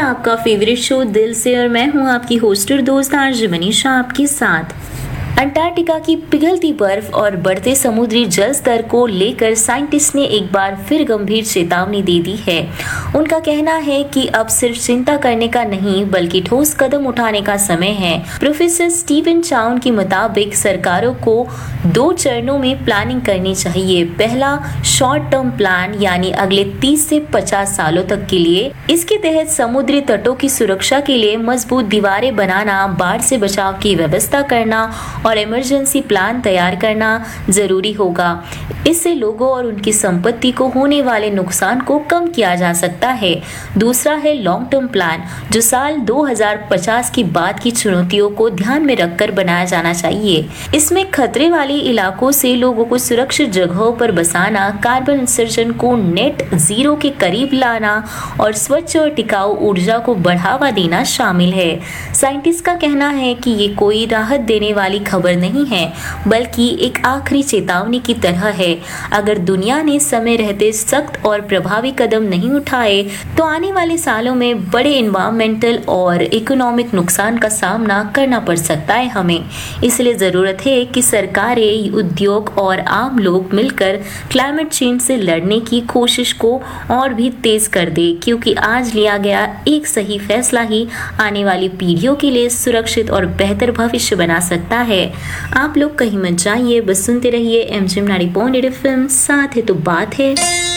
आपका favourite show दिल से और मैं हूं आपकी होस्टर दोस्त आरजे मनीषा आपके साथ। अंटार्कटिका की पिघलती बर्फ और बढ़ते समुद्री जल स्तर को लेकर साइंटिस्ट ने एक बार फिर गंभीर चेतावनी दे दी है। उनका कहना है कि अब सिर्फ चिंता करने का नहीं बल्कि ठोस कदम उठाने का समय है। प्रोफेसर स्टीवन चाउन के मुताबिक सरकारों को 2 चरणों में प्लानिंग करनी चाहिए। पहला शॉर्ट टर्म प्लान यानी अगले 30 से 50 सालों तक के लिए। इसके तहत समुद्री तटों की सुरक्षा के लिए मजबूत दीवारें बनाना, बाढ़ से बचाव की व्यवस्था करना और इमरजेंसी प्लान तैयार करना जरूरी होगा। इससे लोगों और उनकी संपत्ति को होने वाले नुकसान को कम किया जा सकता है। दूसरा है लॉन्ग टर्म प्लान, जो साल 2050 की बाद की चुनौतियों को ध्यान में रखकर बनाया जाना चाहिए। इसमें खतरे वाले इलाकों से लोगों को सुरक्षित जगहों पर बसाना, कार्बन उत्सर्जन को नेट जीरो के करीब लाना और स्वच्छ और टिकाऊ ऊर्जा को बढ़ावा देना शामिल है। साइंटिस्ट का कहना है कि ये कोई राहत देने वाली खबर नहीं है, बल्कि एक आखिरी चेतावनी की तरह है। अगर दुनिया ने समय रहते सख्त और प्रभावी कदम नहीं उठाए तो आने वाले सालों में बड़े एनवायरमेंटल और इकोनॉमिक नुकसान का सामना करना पड़ सकता है हमें। इसलिए जरूरत है कि सरकारें, उद्योग और आम लोग मिलकर क्लाइमेट चेंज से लड़ने की कोशिश को और भी तेज कर दे, क्योंकि आज लिया गया एक सही फैसला ही आने वाली पीढ़ियों के लिए सुरक्षित और बेहतर भविष्य बना सकता है। आप लोग कहीं मत जाइए, बस सुनते रहिए एमजे 90.8 FM। साथ है तो बात है।